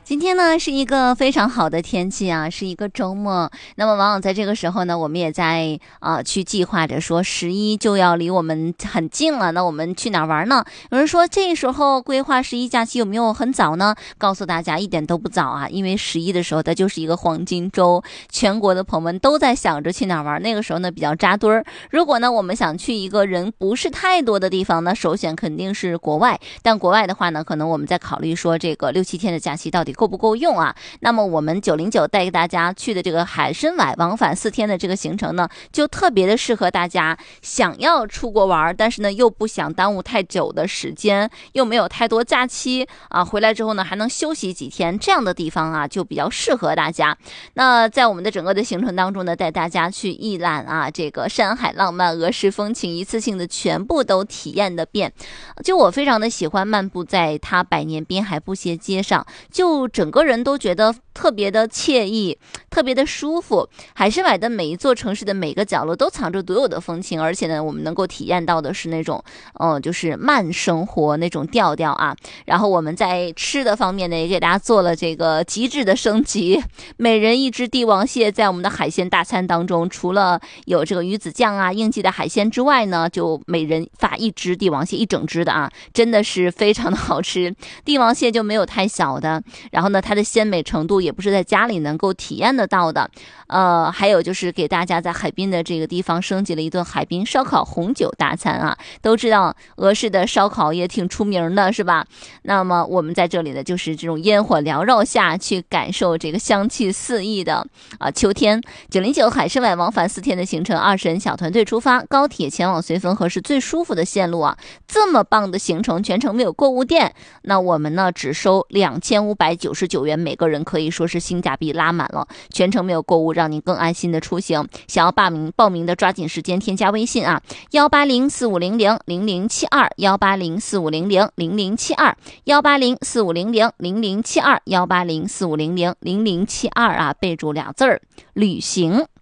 今天呢是一个非常好的天气啊，是一个周末。那么往往在这个时候呢，我们也在去计划着说11就要离我们很近了，那我们去哪儿玩呢？有人说这时候规划11假期有没有很早呢？告诉大家一点都不早啊，因为11的时候它就是一个黄金周，全国的朋友们都在想着去哪儿玩，那个时候呢比较扎堆儿。如果呢我们想去一个人不是太多的地方呢，首选肯定是国外，但国外的话呢，可能我们在考虑说这个6、7天的假期到底够不够用啊？那么我们909带给大家去的这个海参崴往返4天的这个行程呢，就特别的适合大家想要出国玩，但是呢又不想耽误太久的时间，又没有太多假期啊，回来之后呢还能休息几天，这样的地方啊就比较适合大家。那在我们的整个的行程当中呢，带大家去一览啊这个山海浪漫、俄式风情，一次性的全部都体验的遍。就我非常的喜欢漫步在它百年滨海步行街上，就整个人都觉得特别的惬意，特别的舒服。海参崴的每一座城市的每个角落都藏着独有的风情，而且呢我们能够体验到的是那种就是慢生活那种调调啊。然后我们在吃的方面呢也给大家做了这个极致的升级，每人一只帝王蟹。在我们的海鲜大餐当中，除了有这个鱼子酱啊应季的海鲜之外呢，就每人发一只帝王蟹，一整只的啊，真的是非常的好吃。帝王蟹就没有太小的，然后呢它的鲜美程度也不是在家里能够体验得到的。还有就是给大家在海滨的这个地方升级了一顿海滨烧烤红酒大餐啊，都知道俄式的烧烤也挺出名的是吧？那么我们在这里呢就是这种烟火缭绕下去感受这个香气四溢的秋天。909海参崴往返4天的行程，20人小团队出发，高铁前往绥芬河是最舒服的线路啊。这么棒的行程，全程没有购物店，那我们呢只收2599元每个人，可以说是性价比拉满了，全程没有购物，让您更安心的出行。想要报名的抓紧时间添加微信啊，18045000072 18045000072 18045000072 18045000072啊，备注2字儿旅行。